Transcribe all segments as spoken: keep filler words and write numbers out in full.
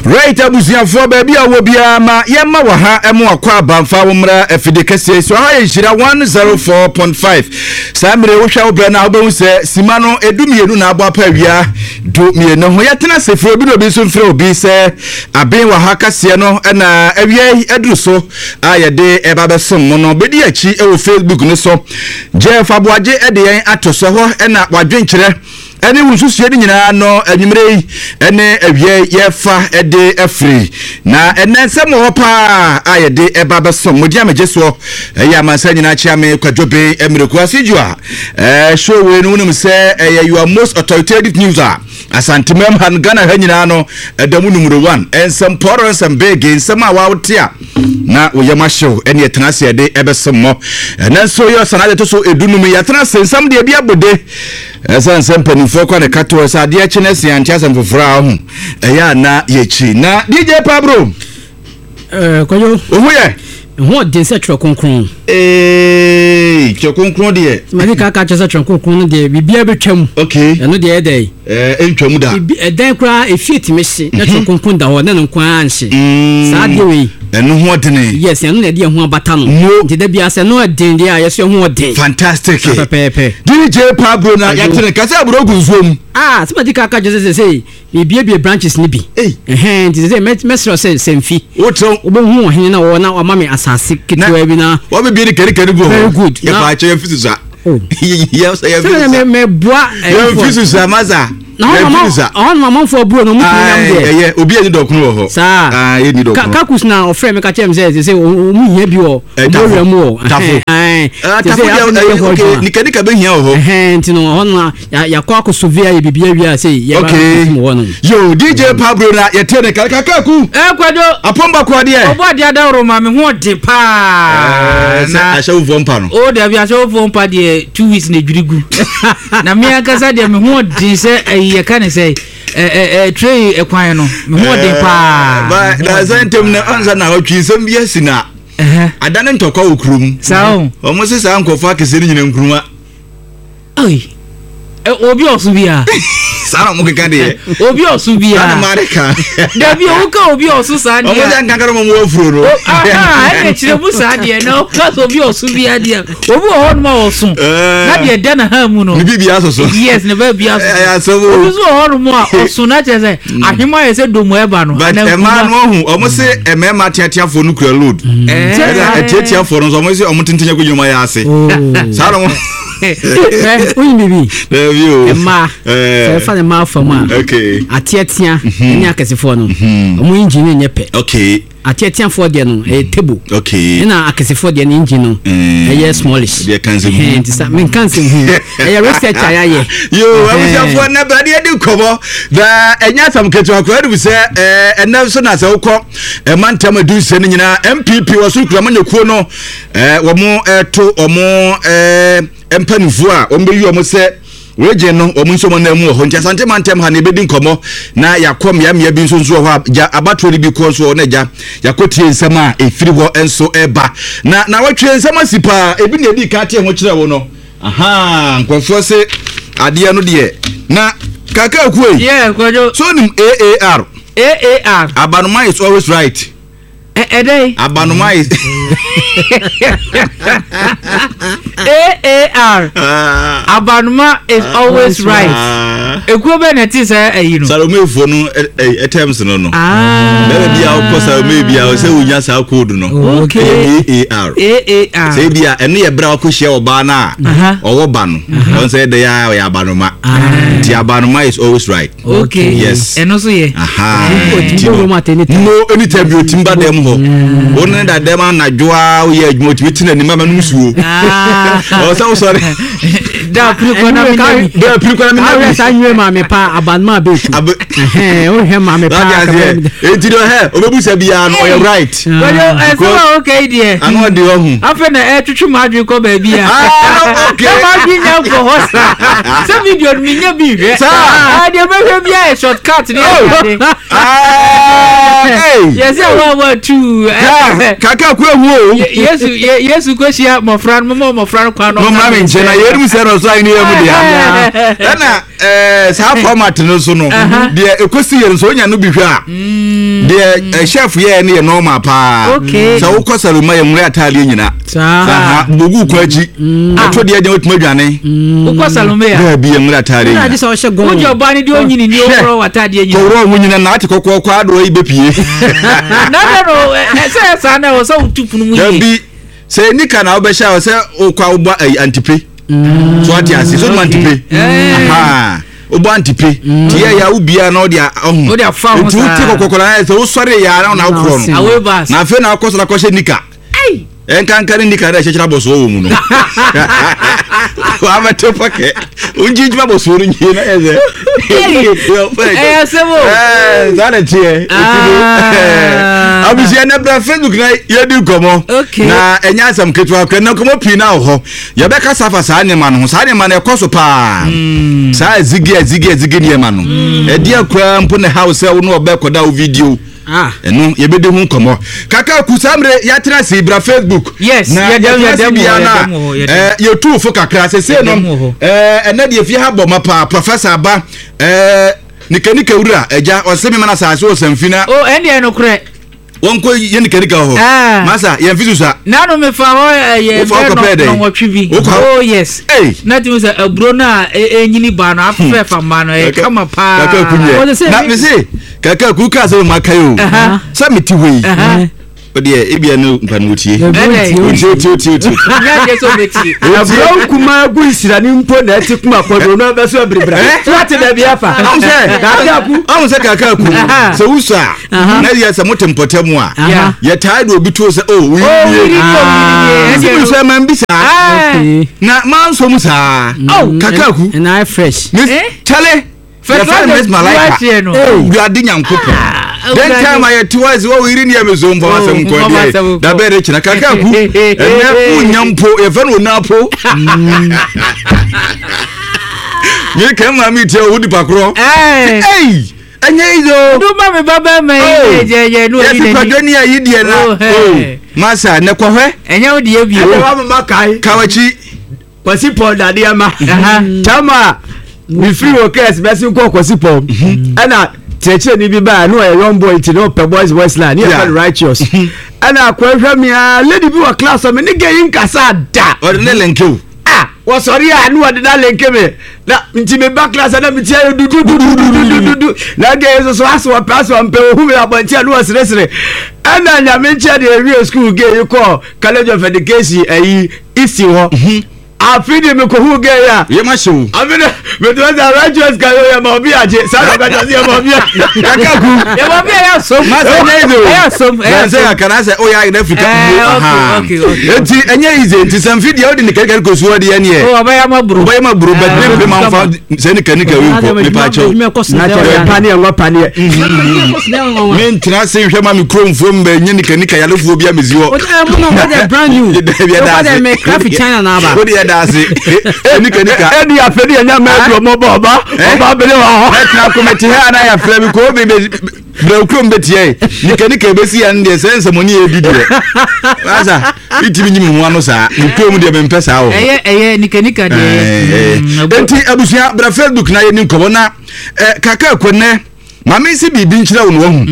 Right abusiafo baby awo bia ma yema wa ha emu akwa bamfa womra afide kese so ha yira one oh four point five samre wo hwa obra na obehu se simano edumienu na abo apawia do mienu ho yetena sefro obi no bi so mfre obi se aben wa ha kase no na awie eduru so ayede eba besom mo no bedi achi e wo Facebook no so Jeff Aboaje ede yen atoso ho na wadwenkyere ene wususie ni nyina no anwumre ene awie yefa ede afri na ene nsem ho pa ayede eba besom modi amejeso eya mansa nyina chia me kwadwobe emireko asijua eh show we no num se eh, you are most authoritative newser asantimem han Ghana ha nyina no edamu numero one ensem poro ensem big ensem a wawotia na oyema show ene etena se ede ebesom mo ene so yo sanade to so edunum yetena se ensem de bia bode esa ensem panifo kwa ne kato esa de chene se antia sem fofora ho eya na yechi na D J Pablo eh koyo ohuye ho de se tro konkron eh tro konkron de ma ka ka che se tro konkron de bibia betwam okay eno de edai eh entwam da edan kra efiet mesi na tro konkron da ho na nko anhye sa de we eno ho de yes eno na de ho abata no de da bia se no den de a yeso ho de fantastic pepe D J Pablo na yatene kasa aburo gunzom ah se ma ka ka che se se bibia bia branches ni bi eh de se mesro se semfi wotro obo hu na wo na wa mame asase ketwa bi na wa be bi ni kere kere go very good ya pa che fisusa oh yes ya fisusa me me boa ya fisusa maza na mama on mama for buo no mu nyam de eh eh obi ani dokunu wo ho ah ye ni dokunu kakus na ofre me ka chem say say mu hia bi o mo mu o tafo eh tafo okay ni kadi ka be hia wo ho eh ntino on ya ya kwa ko sovia ye bibia wi say ye ba mo wono yo D J Pablo na ye tene kaka kaku eh kwado apomba kwa de obo de adawro ma me ho de pa na ashawo vompa no o de bi ashawo vompa de two weeks na dwirigu na me akasa de me ho de se ye kan say eh eh tray ekwan no me ho de pa ba na zantem na anza na hotwi sem bi asina eh adane ntokwa okurum sao o mo se sa nkofa kese ni nyina nkuruma oi obi osubia sana mo keka de obi osubia ana mareka da bi o ka obi osu sa de o mo jan kankara mo mo afuro no ah e chire bu sa de no ka obi osubia de obi o hon ma osu na de de na ha mu no ni bibia so so yes ne ba bia so ya so obi so hon mo osu na che say ahema ye se domo e ba no but e ma no hu o mo se e me ma tiatia fo no kura load eh e tiatia fo no so mo se o mo tintenya ko yoma ya ase sana mo eh oyin bibi there you emma eh fa ma fa ma okay atietia ni akesefo no omo engine nyepe okay atietia for de no e table okay na akesefo de no engine no e yes smallish de kanse hu eh disa men kanse hu e research ayaye yo abusiafo na ba de di kobo da enya sam ketu akwa du se eh enna so na se ukọ e mantam adu se ni nyina M P P wo so kura manyekuo no eh wo mo eto omo eh empanifo a ombe yi omo se weje no omo nso mo na mu ho ntia sante mantem ha na ebedi nkomo na yakom ya mia bi nso nso ho ja abato ni bi ko so na ja yakotie nsam a efiri ho enso eba na na watwe nsam asipa ebi na edi ka tie ho kire wo no aha nkofo se ade no de na kaka kuoi yeah kwajo so nim A A R A A R Abanuma is always right eh eh dai Abanuma is A A R Abanuma is always right ekuo be na ti say ayi no Salomefo no e terms no no ah bebe bia o ko Salome bia o se unya sa code no okay A A R A A R say bia eno ye bra ko hia oba na owo ba no on say de ya ya Abanuma ti Abanuma is always right okay yes eno so ye aha no anytime you timba dem ho wonu da dem na dwoa o ye adwuma timi tina ni mama no suo ah o so sorry da priko na mi da priko na mi na sa nwe ma me pa Abanuma be tu eh o he ma me pa e ti do he obebusa bia no you right well e so okay dear anu de ho afa na e twetwe ma adwe ko ba bia ah okay ma bi nya ko hosa se video mi nya bi hwe ah de be hwe bia e shortcut ni ah Yes, I want to. Kaka kwehu. Yesu Yesu kweshia mofra mo mofra kwa no. Mama menche na yeru se no so ani emu dia. Na eh sa format no so no. De ekosi yer so nya no bi hwa. De chef ye ne normal pa. So wo kosaro ma ye mu atale nyina. Sa bugu kwaji. Ato de nya otuma dwane. Wo kosaro me ya. Ba bi ye mu atale. Na de so hye gon. Wo jo ba ni de onyini ni owro watade nyina. Owro munyina na ate kokko kwa do yi bepie. Na na no say say na wo so tupunu mu yi. Bi say nika na obesha wo say okwa obo antipe. So ati ase so antipe. Aha. Obo antipe. Ti ya ya ubia na odi ohun. Odi afa ho sa. Tu ti kokko na say wo sore ya na na ukro no. Awe bas. Na fe na akoso na kwhye nika. Ai. Enkankari nika da chechira boso wo mu no. Wa mato pake. Unji juma boso ru nyi na eze. Eh sebo. Eh, zana tie. Abisi na bra Facebook na yedi komo. Na enya asam ketwa kwa na komo pi na ho. Ye be ka safa sa ne ma no. Sa ne ma na ekoso pa. Sa zigi zigi zigi ne ma no. E dia kwa mpo ne house e wo no obe koda video. Ah, eno ye be de hu komo. Kaka kusamre ya tra si bra Facebook. Yes, ya dem ya dem eh ye tu fo kakra se se no. Eh ena de fi ha bo mapa Professor Aba eh nikanika wura eja osemi mana sa so samfina. Oh, ene no kure. Wonko ye nikanika ho. Masa ye fisusa. Na no me fa ho ye no watwi. Oh yes. Na ti say abro na enyini ba no afa fa ma no e kama pa. Kaka kunye. Na me say kaka ku ka so makayo. Sa meti we. Odi e bia no mpanu utie. Utie utie utie utie. Ya je so meti. Abro kuma gu isira ni mpo na ati kuma kwado no be so abribra. Twate da bia fa. Am se kaka ku. Am se kaka ku. So usa. Na ya se motempotem a. Ya taade obi to se oh wi. Oh, wi so man bisa. Na man so musa. Oh, kaka ku. Na fresh. Chale. First time my life. Oh, you are dinyankopo. Then time I twice wo iri ni amezo mfa wasem kwade da bere china kaka ku ene unyampo e fa no napo ye kema mi tie odi pakro eh enye izo du ma me baba me je je no iri ni ye kwadani ayi die na oh masa ne kohwe enye odi e bi o wa mama kai kawachi kwasi Paul dade ama tama mi free workers besi ko kwasi Paul ana teacher ni bi ba no e young boy ti no pe boys westland you are righteous ana kwahwa mi a lady bi wa class me ni geyin kasa da o de lenkew ah wo sorry a no de da lenke me na nti me back class na mi ti ayo du du du du du na ge so so aso pass on pe hu me abanti anu asire sire ana nya me che de area school ge you call college of education ayi isi ho afidi me ko hu ge ya ye ma show amina me do za righteous ka yo ya ma obi aje sa ka ja ya ma obi kaka ku ya ma obi ya so ma se nezo ya so ya se akana se o ya in Africa aha okay okay enti enye ize enti sam fidi odi ni keke ko so odi ene o ba ya ma buru ba ya ma buru ba de be ma fa se ni kanika wi ko me pa cho na te pani en wa pani men tina se hwe ma mi chrome from be nye ni kanika ya lefu obi amezi ho o mo no what brand new o da me craft China na ba odi ya dasi eni kanika eni afedi enya ma do mo ba oba oba bele wa na kometi ha na ya frame ko be bra chrome betie ni kanika be si ya ndi sense mo ni e bidie asa itimi nyim ho ano sa ni chrome de me mpesa ho eye eye ni kanika de enti abusia bra Facebook na ye ni nkobo na kaka kwene mama si bibi nchira wo no hu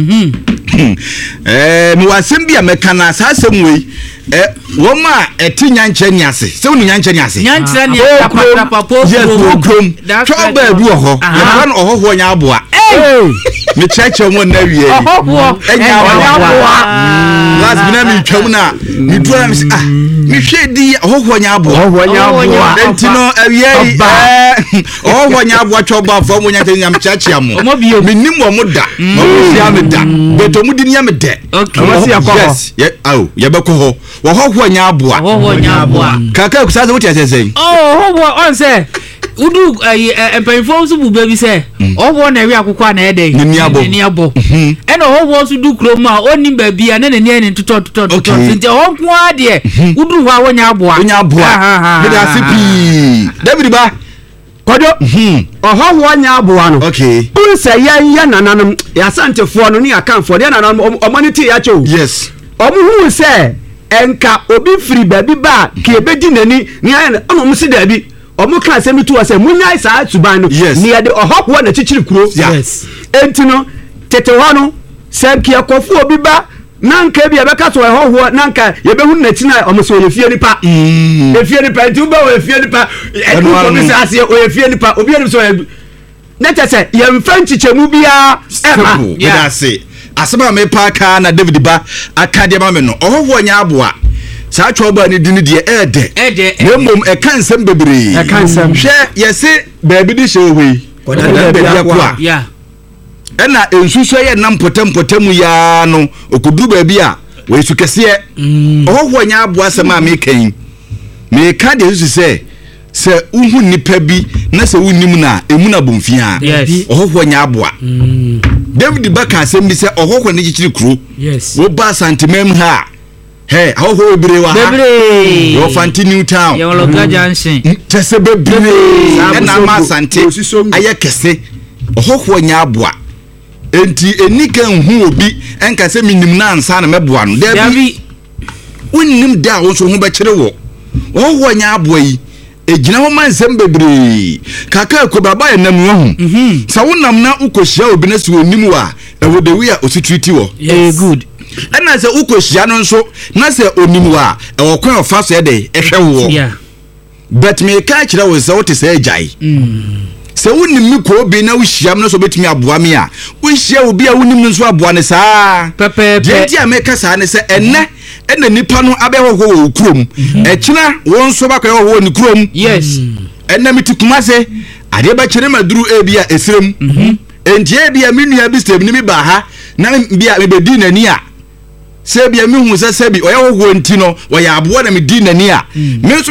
eh mi wasem bia meka na asasem we eh wo ma eti nyanche nyase se wo nyanche nyase nyanche ne tapatra papo krom choba bi oho ye kan oho ho nya aboa eh me cheche mo na wie oho enya aboa last bina mi twam na mi dura mi ah mi hwedi oho ho nya aboa oho nya aboa entino awie eh oho ho nya aboa choba fo mo nyanche nyam cheche amo mi nim wo mo da mo si am da beto mu di nyam de okay mo si akọ yes ye aw ye be ko ho wo ho ho nya aboa ho ho nya aboa kaka kusa ze wotia sesen oh ho ho on say udu empayfo so bu baby say ho ho na wi akokwa na ede ni abo ni abo e no ho ho so du krom a oni ba bia na na ni toto toto toto nti ho ko ade udu ho a wonya aboa wonya aboa me da sipi David ba kodo ohoho nya aboa no okay unse yen ya nananom ya santefoɔ no ne akanfoɔ de nananom omoniti ya cho yes omuhu se enka obi firi baabi ba ke bedi nani ne aye no mo se dabi omu kan se mitu wa se munyai saa tuban no ne ya de ohoho na chichiri kuro yes enti no tete ho no se ke akofo obi ba nanka bi abeka so ehoho nanka yebehu na tina omoso yefie nipa efie nipa nti uba yefie nipa enu ko bi se ase o yefie nipa obi enu so na tese yemfa nchichemu bia ema ya se asema me paka na David ba akade ma me no ohoho nya aboa saa twoba ni dini de ede ede nemom e kan sem bebre e kan sem hwe yese baabi di shewe ko da baabi akwa ya ena ensuso ye nam potem potem ya no okuduru baabi a we su kese ohoho nya aboa sema me kan me ka de su se se uhu nipa bi na se unim na emuna bomfia ohoho nya aboa David Baka asem bi se ohoho ne gichiri kuro yes wo ba santimem ha hey ohoho bebre wa ha bebre yo fanti new town ye wolo gaja nsin tese bebre na ma sante aye kese ohoho nya aboa enti enika nhu obi enka se minim na ansa na meboa no David unnim da wo so ho be kire wo ohoho nya aboa yi ejina ho mansem bebre kaka ko baba ya nam wo hu sa wonam na ukohia obi na so onim wa ewo de wi a ositwiti wo eh good ana se ukohia no nso na se onim wa ewo kwan ofa so ede ehwe wo yeah but me ka kire wo se wo te se ajai se wonim mi ko obi na wo hia no so betimi aboa me a wo hia obi a wonim nso aboa ne saa pepe de dia me ka saa ne se enne ena nipa no abehoho wo kurom ekina won so bakwa wo ni kurom yes ena miti kumase ade ba kire maduru ebia esrem enti ebia menua bi stem ni mi ba ha na bia me bedi nani a se bia me hu se se bi oya wo ntino wo ya abo na me di nani a me so